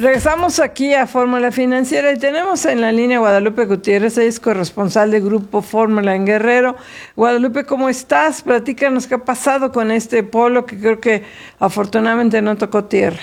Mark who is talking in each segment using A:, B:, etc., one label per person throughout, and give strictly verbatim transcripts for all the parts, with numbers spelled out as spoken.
A: Regresamos aquí a Fórmula Financiera y tenemos en la línea Guadalupe Gutiérrez, ella es corresponsal del Grupo Fórmula en Guerrero. Guadalupe, ¿cómo estás? Platícanos qué ha pasado con este polo que creo que afortunadamente no tocó tierra.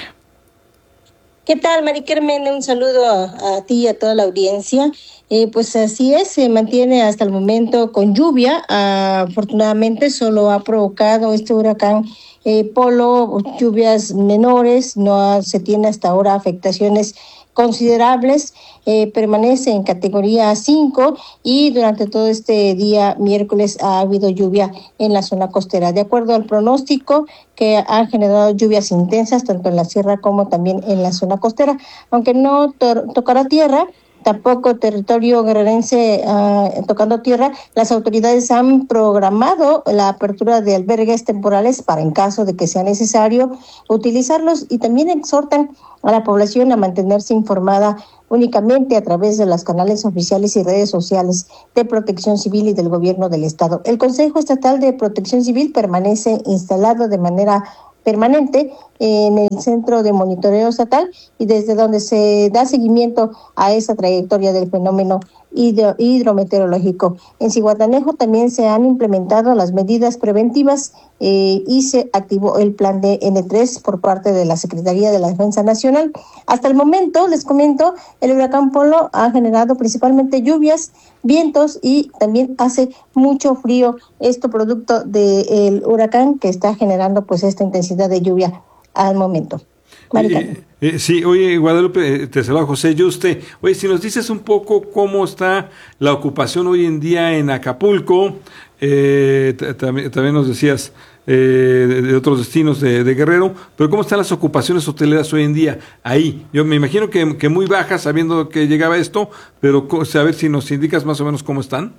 B: ¿Qué tal, Mari Carmen? Un saludo a, a ti y a toda la audiencia. Eh, pues así es, se mantiene hasta el momento con lluvia. Uh, afortunadamente solo ha provocado este huracán eh, Polo lluvias menores, no se tiene hasta ahora afectaciones considerables, eh, permanece en categoría cinco y durante todo este día miércoles ha habido lluvia en la zona costera. De acuerdo al pronóstico que han generado lluvias intensas tanto en la sierra como también en la zona costera, aunque no to- tocará tierra, tampoco territorio guerrerense uh, tocando tierra, las autoridades han programado la apertura de albergues temporales para en caso de que sea necesario utilizarlos y también exhortan a la población a mantenerse informada únicamente a través de los canales oficiales y redes sociales de Protección Civil y del Gobierno del Estado. El Consejo Estatal de Protección Civil permanece instalado de manera permanente en el Centro de Monitoreo Estatal y desde donde se da seguimiento a esa trayectoria del fenómeno hidro, hidrometeorológico. En Zihuatanejo también se han implementado las medidas preventivas eh, y se activó el plan de N tres por parte de la Secretaría de la Defensa Nacional. Hasta el momento, les comento, el huracán Polo ha generado principalmente lluvias, vientos y también hace mucho frío, esto producto del huracán que está generando pues esta intensidad de lluvia al momento.
C: Eh, eh, sí, oye, Guadalupe, te saluda José Yuste. Oye, si nos dices un poco cómo está la ocupación hoy en día en Acapulco, eh, t- también, también nos decías eh, de, de otros destinos de, de Guerrero, pero cómo están las ocupaciones hoteleras hoy en día ahí. Yo me imagino que, que muy bajas, sabiendo que llegaba esto, pero a ver si nos indicas más o menos cómo están.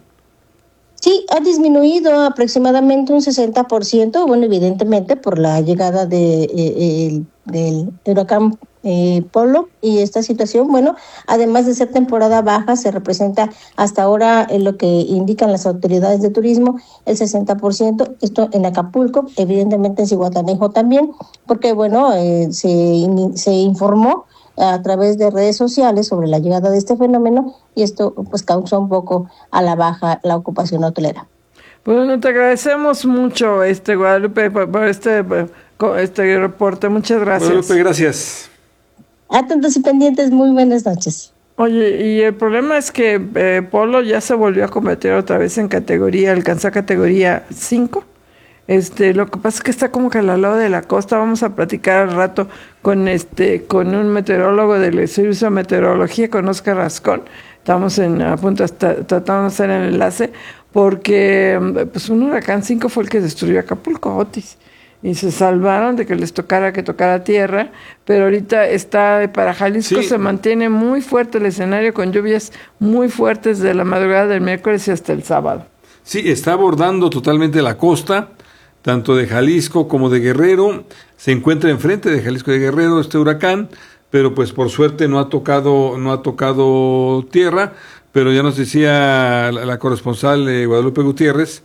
B: Sí, ha disminuido aproximadamente un sesenta por ciento, bueno, evidentemente por la llegada de, eh, el, del huracán eh, Polo y esta situación, bueno, además de ser temporada baja, se representa hasta ahora en lo que indican las autoridades de turismo, el sesenta por ciento, esto en Acapulco, evidentemente en Zihuatanejo también, porque bueno, eh, se, se informó a través de redes sociales sobre la llegada de este fenómeno y esto pues causa un poco a la baja la ocupación hotelera.
A: Bueno, te agradecemos mucho, este Guadalupe, por, por este, por este reporte. Muchas gracias.
C: Guadalupe, gracias.
B: Atentos y pendientes, muy buenas noches.
A: Oye, y el problema es que eh, Polo ya se volvió a convertir otra vez en categoría, alcanzó categoría cinco. Este, lo que pasa es que está como que al lado de la costa. Vamos a platicar al rato con este, con un meteorólogo del Servicio de Meteorología, con Oscar Rascón. Estamos en, a punto de tratando de hacer el enlace, porque pues un huracán cinco fue el que destruyó Acapulco, Otis, y se salvaron de que les tocara que tocara tierra, pero ahorita está para Jalisco, sí. Se mantiene muy fuerte el escenario con lluvias muy fuertes de la madrugada del miércoles y hasta el sábado.
C: Sí, está abordando totalmente la costa, tanto de Jalisco como de Guerrero. Se encuentra enfrente de Jalisco y de Guerrero este huracán, pero pues por suerte no ha tocado no ha tocado tierra, pero ya nos decía la, la corresponsal eh, Guadalupe Gutiérrez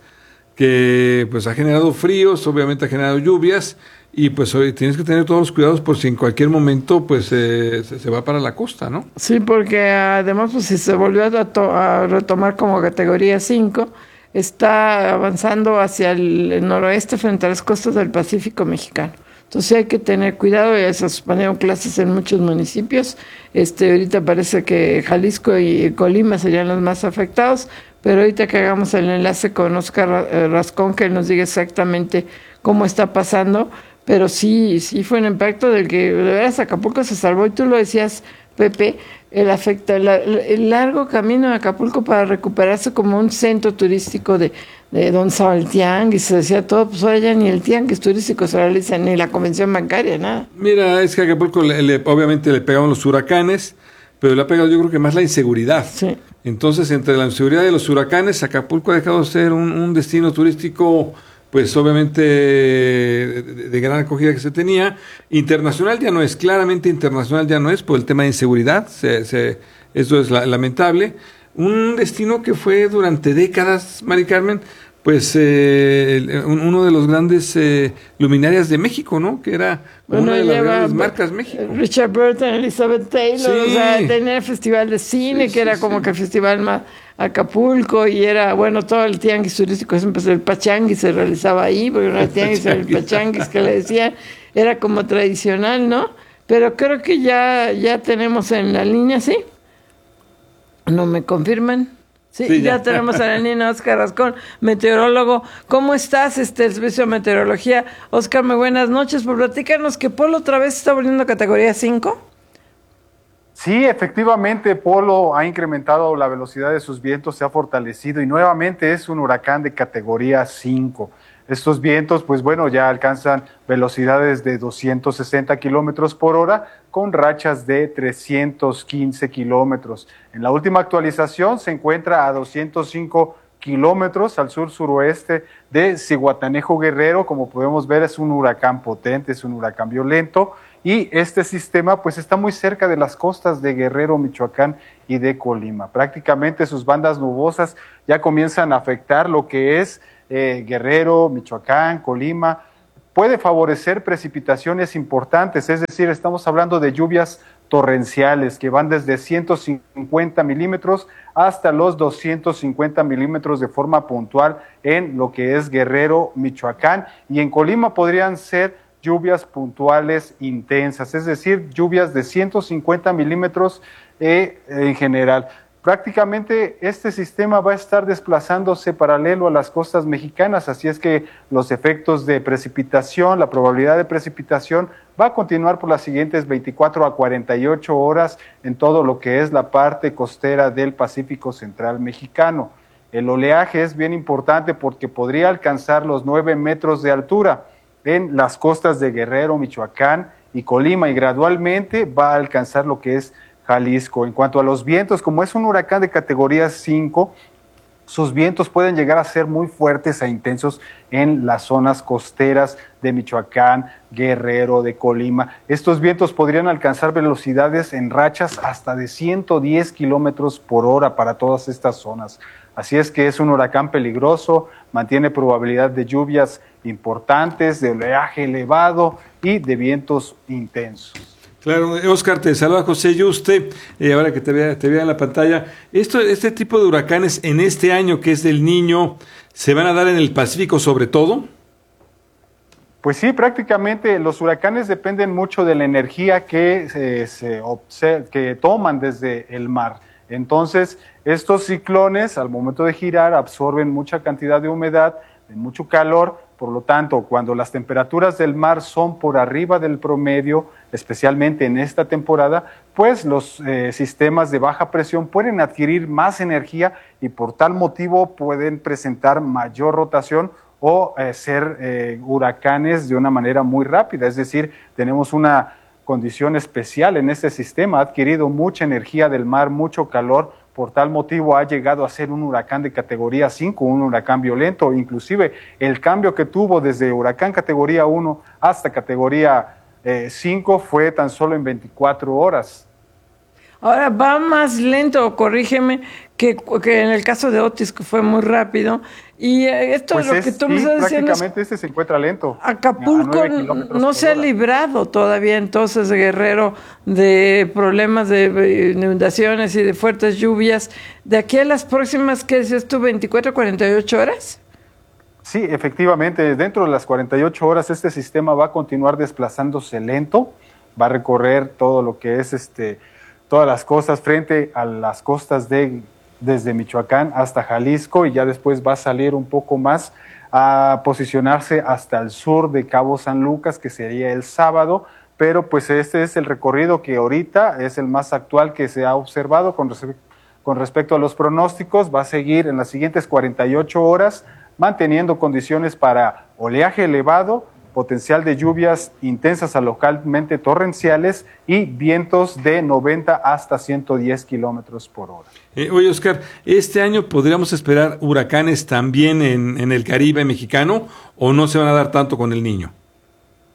C: que pues ha generado fríos, obviamente ha generado lluvias y pues hoy tienes que tener todos los cuidados por si en cualquier momento pues eh, se, se va para la costa, ¿no?
A: Sí, porque además pues si se volvió a, to- a retomar como categoría cinco, está avanzando hacia el, el noroeste frente a las costas del Pacífico mexicano. Entonces hay que tener cuidado, ya se suspendieron clases en muchos municipios. Este, ahorita parece que Jalisco y Colima serían los más afectados, pero ahorita que hagamos el enlace con Oscar Rascón, que él nos diga exactamente cómo está pasando, pero sí, sí fue un impacto del que de veras Acapulco se salvó, y tú lo decías, Pepe, el afecta el, el largo camino de Acapulco para recuperarse como un centro turístico de, de donde estaba el tianguis, se decía todo, pues ahora ya ni el tianguis turístico se realiza, ni la convención bancaria, nada.
C: Mira, es que a Acapulco le, le, obviamente le pegaron los huracanes, pero le ha pegado yo creo que más la inseguridad.
A: Sí. Entonces,
C: entre la inseguridad de los huracanes, Acapulco ha dejado de ser un, un destino turístico pues obviamente de, de, de gran acogida que se tenía. Internacional ya no es, claramente internacional ya no es, por el tema de inseguridad, se, se, eso es la, lamentable. Un destino que fue durante décadas, Mari Carmen, pues eh, uno de los grandes eh, luminarias de México, ¿no? Que era
A: bueno,
C: una de las
A: lleva,
C: grandes marcas México.
A: Richard Burton, Elizabeth Taylor,
C: Sí.
A: o sea, tenía el festival de cine,
C: Sí,
A: que
C: sí,
A: era como
C: sí.
A: que el festival más Acapulco, y era, bueno, todo el tianguis turístico, empezó el pachanguis, se realizaba ahí, porque no era tianguis, era el pachanguis que le decían, era como tradicional, ¿no? Pero creo que ya, ya tenemos en la línea, ¿sí? ¿No me confirman? Sí,
C: Sí,
A: ya.
C: ya.
A: tenemos a la línea Oscar Rascón, meteorólogo. ¿Cómo estás, este, el servicio de meteorología? Oscar, muy buenas noches. Por platícanos que Polo otra vez está volviendo a categoría cinco.
D: Sí, efectivamente, Polo ha incrementado la velocidad de sus vientos, se ha fortalecido y nuevamente es un huracán de categoría cinco. Estos vientos, pues bueno, ya alcanzan velocidades de doscientos sesenta kilómetros por hora con rachas de trescientos quince kilómetros. En la última actualización se encuentra a doscientos cinco kilómetros al sur-suroeste de Zihuatanejo, Guerrero. Como podemos ver, es un huracán potente, es un huracán violento. Y este sistema pues está muy cerca de las costas de Guerrero, Michoacán y de Colima. Prácticamente sus bandas nubosas ya comienzan a afectar lo que es eh, Guerrero, Michoacán, Colima. Puede favorecer precipitaciones importantes, es decir, estamos hablando de lluvias torrenciales que van desde ciento cincuenta milímetros hasta los doscientos cincuenta milímetros de forma puntual en lo que es Guerrero, Michoacán, y en Colima podrían ser lluvias puntuales intensas, es decir, lluvias de ciento cincuenta milímetros eh, en general. Prácticamente este sistema va a estar desplazándose paralelo a las costas mexicanas, así es que los efectos de precipitación, la probabilidad de precipitación va a continuar por las siguientes veinticuatro a cuarenta y ocho horas en todo lo que es la parte costera del Pacífico Central mexicano. El oleaje es bien importante porque podría alcanzar los nueve metros de altura en las costas de Guerrero, Michoacán y Colima, y gradualmente va a alcanzar lo que es Jalisco. En cuanto a los vientos, como es un huracán de categoría cinco, sus vientos pueden llegar a ser muy fuertes e intensos en las zonas costeras de Michoacán, Guerrero, de Colima. Estos vientos podrían alcanzar velocidades en rachas hasta de ciento diez kilómetros por hora para todas estas zonas. Así es que es un huracán peligroso, mantiene probabilidad de lluvias importantes, de oleaje elevado y de vientos intensos.
C: Claro, Oscar, te saluda José Yuste, eh, ahora que te vea, te vea en la pantalla. Esto, este tipo de huracanes en este año que es del Niño, ¿se van a dar en el Pacífico sobre todo?
D: Pues sí, prácticamente los huracanes dependen mucho de la energía que, eh, se observa, que toman desde el mar. Entonces, estos ciclones, al momento de girar, absorben mucha cantidad de humedad, de mucho calor. Por lo tanto, cuando las temperaturas del mar son por arriba del promedio, especialmente en esta temporada, pues los eh, sistemas de baja presión pueden adquirir más energía y por tal motivo pueden presentar mayor rotación o eh, ser eh, huracanes de una manera muy rápida. Es decir, tenemos una condición especial en este sistema, ha adquirido mucha energía del mar, mucho calor. Por tal motivo ha llegado a ser un huracán de categoría cinco, un huracán violento. Inclusive el cambio que tuvo desde huracán categoría uno hasta categoría eh, cinco fue tan solo en veinticuatro horas.
A: Ahora va más lento, corrígeme, que, que en el caso de Otis, que fue muy rápido. Y esto
D: Pues
A: es lo
D: es,
A: que tú
D: sí,
A: me estás diciendo.
D: prácticamente este se encuentra lento.
A: Acapulco no se ha librado todavía entonces, Guerrero, de problemas de inundaciones y de fuertes lluvias. ¿De aquí a las próximas, qué dices tú, veinticuatro a cuarenta y ocho horas?
D: Sí, efectivamente, dentro de las cuarenta y ocho horas este sistema va a continuar desplazándose lento, va a recorrer todo lo que es este, todas las costas frente a las costas de desde Michoacán hasta Jalisco y ya después va a salir un poco más a posicionarse hasta el sur de Cabo San Lucas, que sería el sábado, pero pues este es el recorrido que ahorita es el más actual que se ha observado con, res con respecto a los pronósticos. Va a seguir en las siguientes cuarenta y ocho horas manteniendo condiciones para oleaje elevado, potencial de lluvias intensas a localmente torrenciales y vientos de noventa hasta ciento diez kilómetros por hora.
C: Eh, oye, Oscar, ¿este año podríamos esperar huracanes también en, en el Caribe mexicano o no se van a dar tanto con el Niño?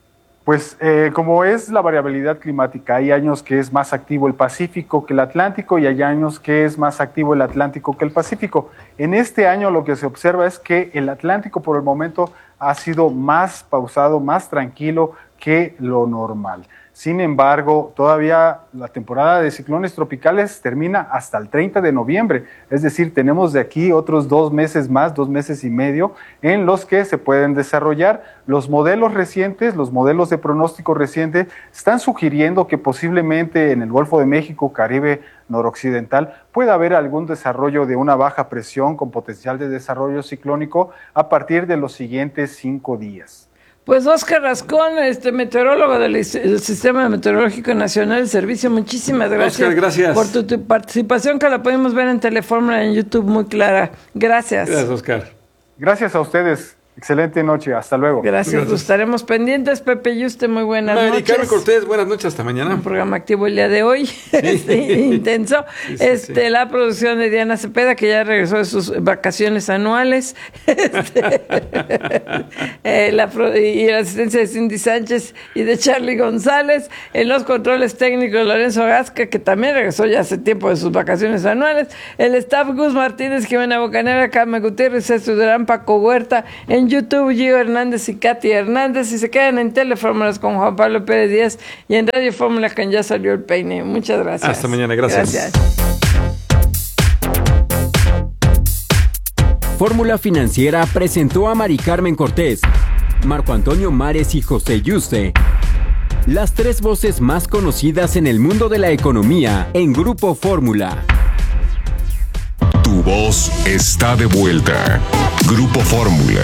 D: Pues eh, como es la variabilidad climática, hay años que es más activo el Pacífico que el Atlántico y hay años que es más activo el Atlántico que el Pacífico. En este año lo que se observa es que el Atlántico por el momento ha sido más pausado, más tranquilo que lo normal. Sin embargo, todavía la temporada de ciclones tropicales termina hasta el treinta de noviembre, es decir, tenemos de aquí otros dos meses más, dos meses y medio, en los que se pueden desarrollar. Los modelos recientes, los modelos de pronóstico reciente, están sugiriendo que posiblemente en el Golfo de México, Caribe noroccidental, pueda haber algún desarrollo de una baja presión con potencial de desarrollo ciclónico a partir de los siguientes cinco días.
A: Pues Óscar Rascón, este meteorólogo del, del Sistema Meteorológico Nacional del Servicio, muchísimas gracias,
C: Óscar, gracias
A: por tu, tu participación, que la podemos ver en Telefórmula en YouTube muy clara. Gracias.
C: Gracias, Óscar.
D: Gracias a ustedes. Excelente noche. Hasta luego.
A: Gracias. Gracias. Estaremos pendientes. Pepe Yuste, muy buenas
C: Mari
A: noches.
C: Carmen Cortés, buenas noches. Hasta mañana.
A: Un programa activo el día de hoy. Sí. Este, intenso. Sí, sí, este, sí. La producción de Diana Cepeda, que ya regresó de sus vacaciones anuales. Este, eh, la, y la asistencia de Cindy Sánchez y de Charlie González. En los controles técnicos, Lorenzo Gasca, que también regresó ya hace tiempo de sus vacaciones anuales. El staff, Gus Martínez, Jimena Bocanera, Carmen Gutiérrez, César Durán, Paco Huerta. En YouTube, Gio Hernández y Katy Hernández, y se quedan en Telefórmulas con Juan Pablo Pérez Díaz y en Radio Fórmula con Ya Salió el Peine. Muchas gracias.
C: Hasta mañana, gracias.
A: Gracias.
E: Fórmula Financiera presentó a Mari Carmen Cortés, Marco Antonio Mares y José Yuste, las tres voces más conocidas en el mundo de la economía en Grupo Fórmula.
F: Tu voz está de vuelta. Grupo Fórmula.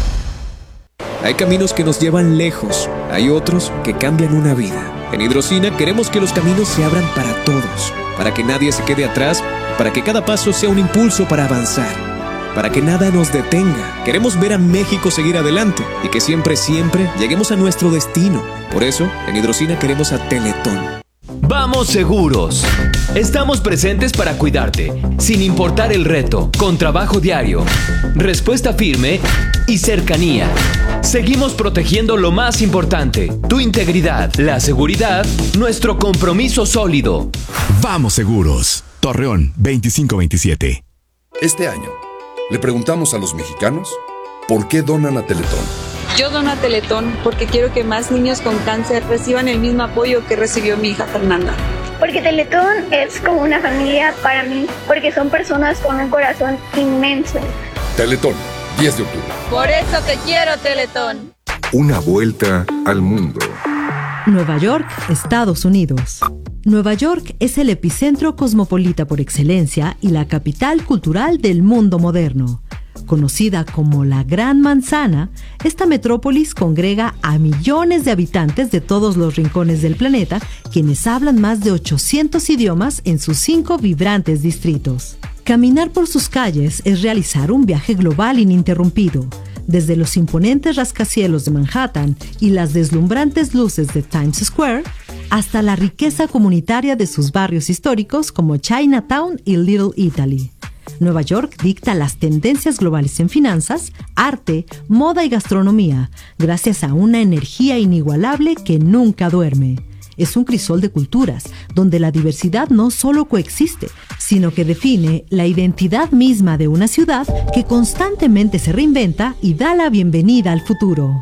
G: Hay caminos que nos llevan lejos, hay otros que cambian una vida. En Hidrocina queremos que los caminos se abran para todos, para que nadie se quede atrás, para que cada paso sea un impulso para avanzar, para que nada nos detenga. Queremos ver a México seguir adelante y que siempre, siempre lleguemos a nuestro destino. Por eso, en Hidrocina queremos a Teletón.
H: Vamos seguros. Estamos presentes para cuidarte, sin importar el reto, con trabajo diario, respuesta firme y cercanía. Seguimos protegiendo lo más importante, tu integridad, la seguridad, nuestro compromiso sólido.
F: Vamos seguros. Torreón veinticinco veintisiete.
I: Este año, le preguntamos a los mexicanos por qué donan a Teletón.
J: Yo dono a Teletón porque quiero que más niños con cáncer reciban el mismo apoyo que recibió mi hija Fernanda.
K: Porque Teletón es como una familia para mí, porque son personas con un corazón inmenso.
I: Teletón, diez de octubre.
J: Por eso te quiero, Teletón.
F: Una vuelta al mundo.
L: Nueva York, Estados Unidos. Nueva York es el epicentro cosmopolita por excelencia y la capital cultural del mundo moderno. Conocida como la Gran Manzana, esta metrópolis congrega a millones de habitantes de todos los rincones del planeta, quienes hablan más de ochocientos idiomas en sus cinco vibrantes distritos. Caminar por sus calles es realizar un viaje global ininterrumpido, desde los imponentes rascacielos de Manhattan y las deslumbrantes luces de Times Square, hasta la riqueza comunitaria de sus barrios históricos como Chinatown y Little Italy. Nueva York dicta las tendencias globales en finanzas, arte, moda y gastronomía, gracias a una energía inigualable que nunca duerme. Es un crisol de culturas, donde la diversidad no solo coexiste, sino que define la identidad misma de una ciudad que constantemente se reinventa y da la bienvenida al futuro.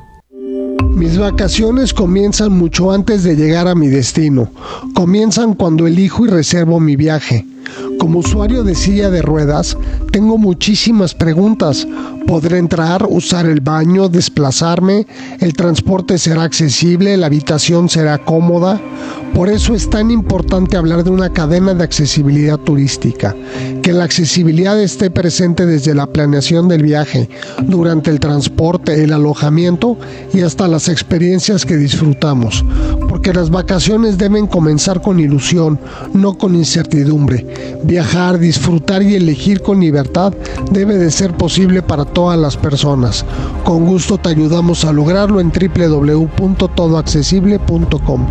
M: Mis vacaciones comienzan mucho antes de llegar a mi destino. Comienzan cuando elijo y reservo mi viaje. Como usuario de silla de ruedas, tengo muchísimas preguntas. ¿Podré entrar, usar el baño, desplazarme? ¿El transporte será accesible? ¿La habitación será cómoda? Por eso es tan importante hablar de una cadena de accesibilidad turística. Que la accesibilidad esté presente desde la planeación del viaje, durante el transporte, el alojamiento y hasta las experiencias que disfrutamos. Porque las vacaciones deben comenzar con ilusión, no con incertidumbre. Viajar, disfrutar y elegir con libertad debe de ser posible para todas las personas. Con gusto te ayudamos a lograrlo en doble u doble u doble u punto todo accesible punto com.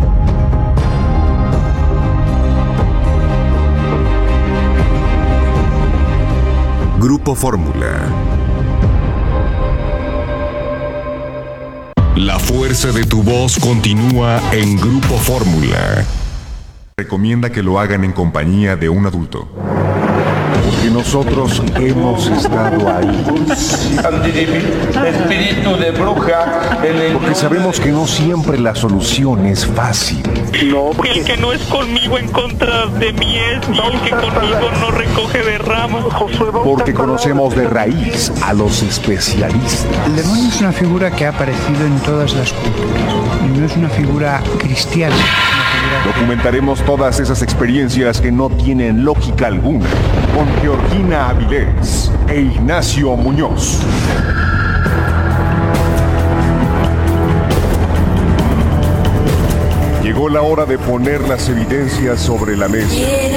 F: Grupo Fórmula. La fuerza de tu voz continúa en Grupo Fórmula. Recomienda que lo hagan en compañía de un adulto.
N: Porque nosotros hemos estado ahí.
O: Espíritu de bruja.
N: Porque sabemos que no siempre la solución es fácil.
O: No,
P: porque el que no es conmigo en contra de mí es, y el que conmigo no recoge de ramas.
N: Porque conocemos de raíz a los especialistas.
Q: El demonio es una figura que ha aparecido en todas las culturas. Y no es una figura cristiana.
N: Documentaremos todas esas experiencias que no tienen lógica alguna con Georgina Avilés e Ignacio Muñoz. Llegó la hora de poner las evidencias sobre la mesa.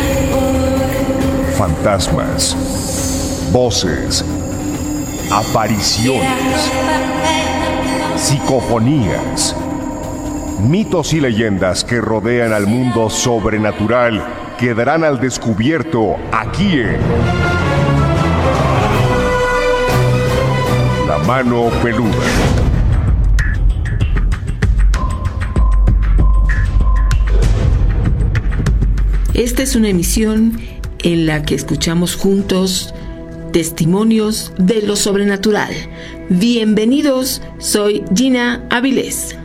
N: Fantasmas, voces, apariciones, psicofonías, mitos y leyendas que rodean al mundo sobrenatural quedarán al descubierto aquí en La Mano Peluda.
R: Esta es una emisión en la que escuchamos juntos testimonios de lo sobrenatural. Bienvenidos, soy Gina Avilés.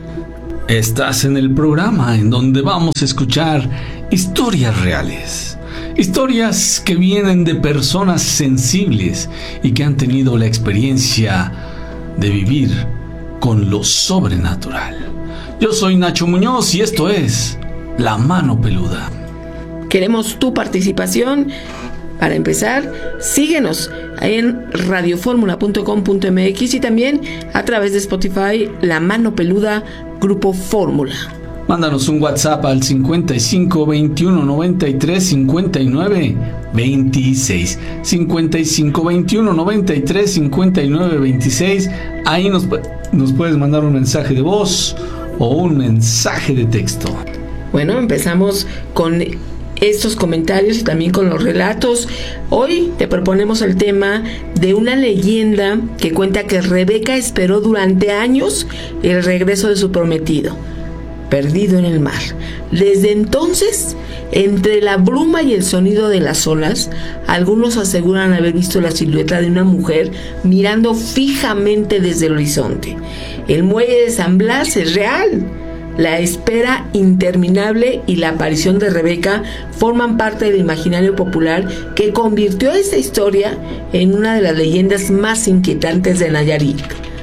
S: Estás en el programa en donde vamos a escuchar historias reales, historias que vienen de personas sensibles y que han tenido la experiencia de vivir con lo sobrenatural. Yo soy Nacho Muñoz y esto es La Mano Peluda.
R: Queremos tu participación. Para empezar, síguenos ahí en radio fórmula punto com punto m x y también a través de Spotify, La Mano Peluda, Grupo Fórmula.
S: Mándanos un WhatsApp al cincuenta y cinco veintiuno noventa y tres cincuenta y nueve veintiséis. cincuenta y cinco veintiuno noventa y tres cincuenta y nueve veintiséis. Ahí nos, nos puedes mandar un mensaje de voz o un mensaje de texto.
R: Bueno, empezamos con estos comentarios y también con los relatos. Hoy te proponemos el tema de una leyenda que cuenta que Rebeca esperó durante años el regreso de su prometido, perdido en el mar. Desde entonces, entre la bruma y el sonido de las olas, algunos aseguran haber visto la silueta de una mujer mirando fijamente desde el horizonte. El muelle de San Blas es real. La espera interminable y la aparición de Rebeca forman parte del imaginario popular que convirtió esta historia en una de las leyendas más inquietantes de Nayarit.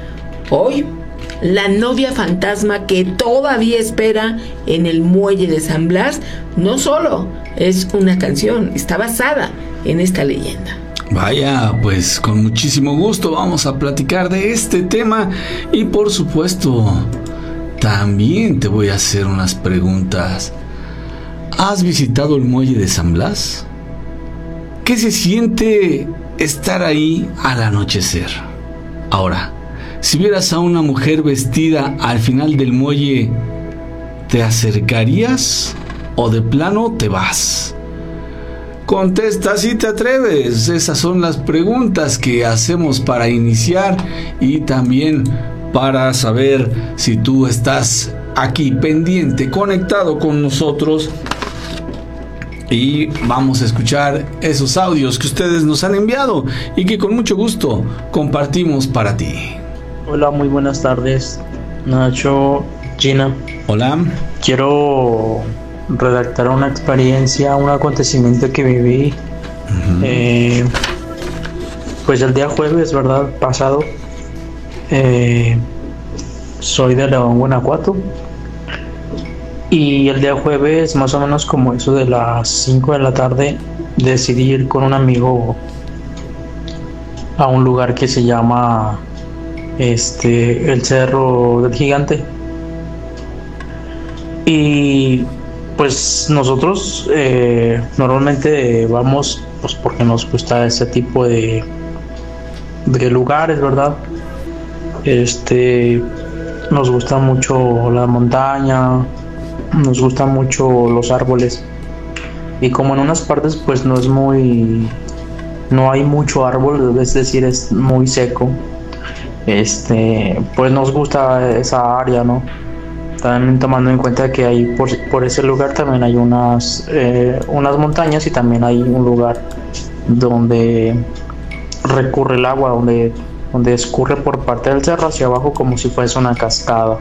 R: Hoy, la novia fantasma que todavía espera en el muelle de San Blas no solo es una canción, está basada en esta leyenda.
S: Vaya, pues con muchísimo gusto vamos a platicar de este tema y por supuesto también te voy a hacer unas preguntas. ¿Has visitado el muelle de San Blas? ¿Qué se siente estar ahí al anochecer? Ahora, si vieras a una mujer vestida al final del muelle, ¿te acercarías o de plano te vas? Contesta si te atreves. Esas son las preguntas que hacemos para iniciar y también para saber si tú estás aquí pendiente, conectado con nosotros. Y vamos a escuchar esos audios que ustedes nos han enviado y que con mucho gusto compartimos para ti.
T: Hola, muy buenas tardes, Nacho, Gina.
S: Hola.
T: Quiero redactar una experiencia, un acontecimiento que viví. Uh-huh. eh, Pues el día jueves, ¿verdad? Pasado. Eh, soy de León, Guanajuato. Y el día jueves, más o menos como eso de las cinco de la tarde, decidí ir con un amigo a un lugar que se llama este el Cerro del Gigante. Y pues nosotros eh, normalmente vamos pues porque nos gusta ese tipo de de lugares, ¿verdad? Este nos gusta mucho la montaña, nos gustan mucho los árboles, y como en unas partes pues no es muy no hay mucho árbol, es decir, es muy seco, este, pues nos gusta esa área, ¿no? También tomando en cuenta que ahí por, por ese lugar también hay unas, eh, unas montañas y también hay un lugar donde recurre el agua, donde, donde escurre por parte del cerro hacia abajo como si fuese una cascada.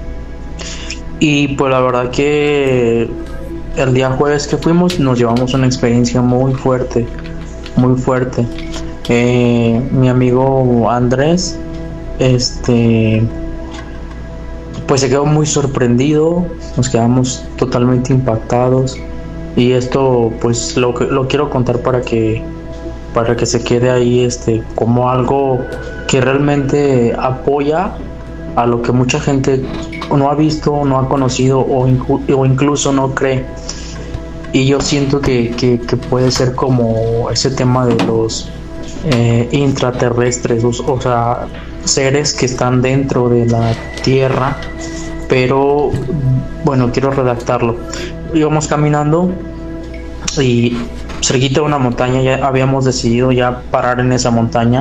T: Y pues la verdad que el día jueves que fuimos nos llevamos una experiencia muy fuerte, muy fuerte. Eh, mi amigo Andrés, este... pues se quedó muy sorprendido, nos quedamos totalmente impactados y esto pues lo, lo quiero contar para que para que se quede ahí este como algo que realmente apoya a lo que mucha gente no ha visto, no ha conocido o, incu- o incluso no cree. Y yo siento que, que, que puede ser como ese tema de los eh, intraterrestres, o, o sea, seres que están dentro de la Tierra, pero bueno, quiero redactarlo. Íbamos caminando y cerquita de una montaña, ya habíamos decidido ya parar en esa montaña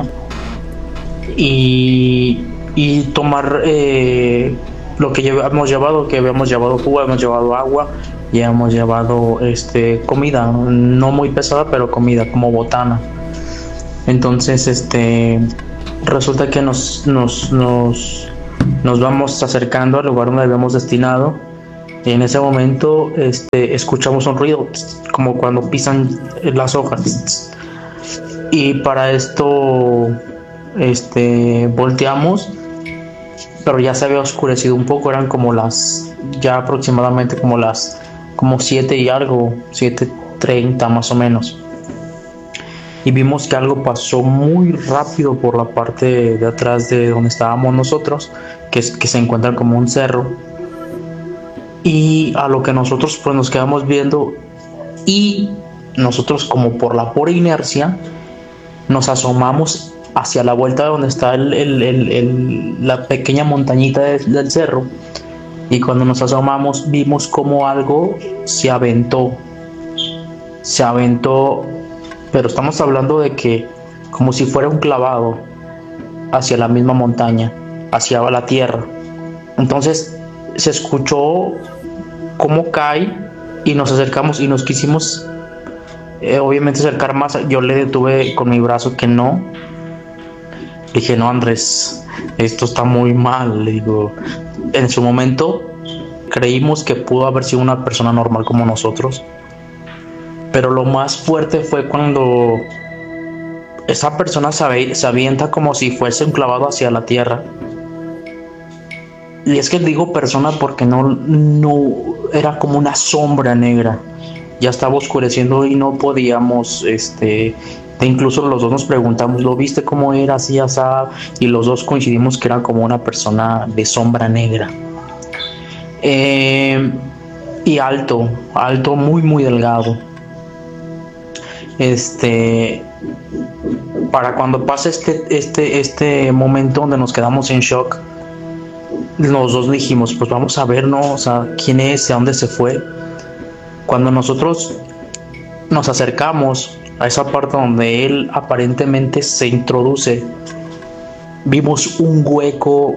T: y, y tomar eh, lo que habíamos llevado, que habíamos llevado jugo, habíamos llevado agua y habíamos llevado este, comida, no muy pesada, pero comida como botana. Entonces, este... resulta que nos, nos, nos, nos vamos acercando al lugar donde habíamos destinado y en ese momento este, escuchamos un ruido como cuando pisan las hojas y para esto este, volteamos, pero ya se había oscurecido un poco, eran como las ya aproximadamente como las como siete y algo, siete treinta más o menos. Y vimos que algo pasó muy rápido por la parte de atrás de donde estábamos nosotros, que, es, que se encuentra como un cerro. Y a lo que nosotros pues nos quedamos viendo y nosotros como por la pura inercia nos asomamos hacia la vuelta de donde está el, el, el, el, la pequeña montañita de, del cerro. Y cuando nos asomamos vimos como algo se aventó. Se aventó... pero estamos hablando de que como si fuera un clavado hacia la misma montaña, hacia la tierra. Entonces se escuchó cómo cae y nos acercamos y nos quisimos eh, obviamente acercar más. Yo le detuve con mi brazo que no. Dije, no, Andrés, esto está muy mal. Le digo, en su momento creímos que pudo haber sido una persona normal como nosotros. Pero lo más fuerte fue cuando esa persona se, se avienta como si fuese un clavado hacia la tierra. Y es que digo persona porque no, no era como una sombra negra. Ya estaba oscureciendo y no podíamos, este, e incluso los dos nos preguntamos, ¿lo viste cómo era así, así? Y los dos coincidimos que era como una persona de sombra negra. Eh, y alto, alto, muy, muy delgado. Este, para cuando pase este, este, este momento donde nos quedamos en shock, los dos dijimos, pues vamos a ver, ¿no? O sea, quién es, a dónde se fue. Cuando nosotros nos acercamos a esa parte donde él aparentemente se introduce, vimos un hueco,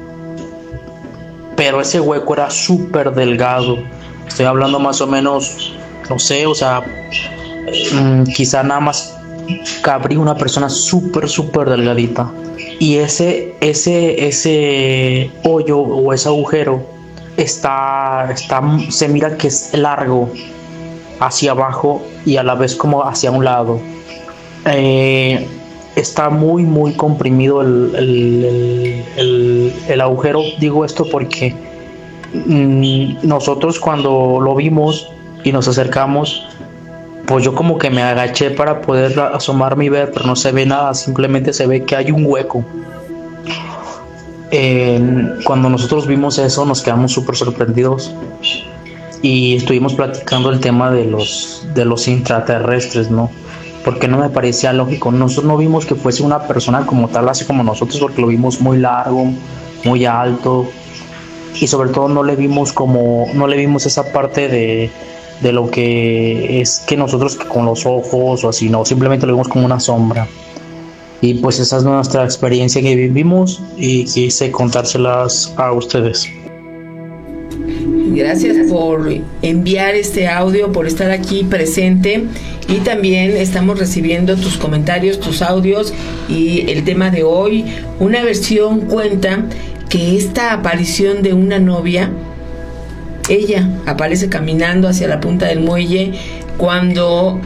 T: pero ese hueco era súper delgado. Estoy hablando más o menos, no sé, o sea, mmm, quizá nada más cabría una persona súper, súper delgadita. Y ese, ese, ese hoyo o ese agujero está, está, se mira que es largo hacia abajo y a la vez como hacia un lado. Eh, está muy, muy comprimido el, el, el, el, el agujero. Digo esto porque mmm, nosotros cuando lo vimos y nos acercamos, pues yo como que me agaché para poder asomarme y ver, pero no se ve nada, simplemente se ve que hay un hueco. Eh, cuando nosotros vimos eso nos quedamos súper sorprendidos y estuvimos platicando el tema de los, de los intraterrestres, ¿no? Porque no me parecía lógico. Nosotros no vimos que fuese una persona como tal, así como nosotros, porque lo vimos muy largo, muy alto, y sobre todo no le vimos como, no le vimos esa parte de de lo que es que nosotros con los ojos o así, no, simplemente lo vimos como una sombra. Y pues esa es nuestra experiencia que vivimos y quise contárselas a ustedes.
R: Gracias por enviar este audio, por estar aquí presente, y también estamos recibiendo tus comentarios, tus audios. Y el tema de hoy, una versión cuenta que esta aparición de una novia, ella aparece caminando hacia la punta del muelle cuando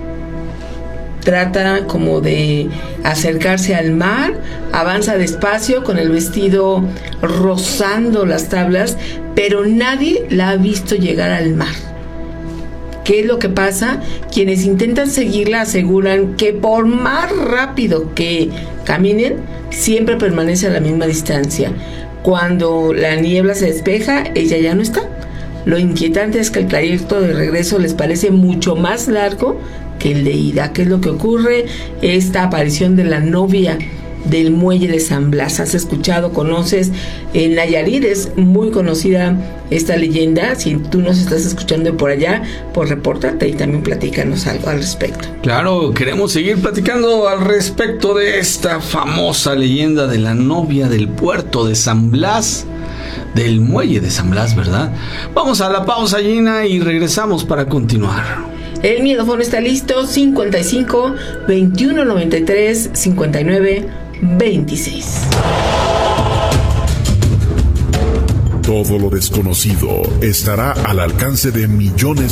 R: trata como de acercarse al mar, avanza despacio con el vestido rozando las tablas, pero nadie la ha visto llegar al mar. ¿Qué es lo que pasa? Quienes intentan seguirla aseguran que por más rápido que caminen, siempre permanece a la misma distancia. Cuando la niebla se despeja, ella ya no está. Lo inquietante es que el trayecto de regreso les parece mucho más largo que el de ida. ¿Qué es lo que ocurre? Esta aparición de la novia del muelle de San Blas. ¿Has escuchado, conoces? En Nayarit es muy conocida esta leyenda. Si tú nos estás escuchando por allá, pues repórtate y también platícanos algo al respecto.
S: Claro, queremos seguir platicando al respecto de esta famosa leyenda de la novia del puerto de San Blas, del muelle de San Blas, ¿verdad? Vamos a la pausa, Gina, y regresamos para continuar.
R: El miedofón está listo, cincuenta y cinco, veintiuno noventa y tres, cincuenta y nueve, veintiséis.
F: Todo lo desconocido estará al alcance de millones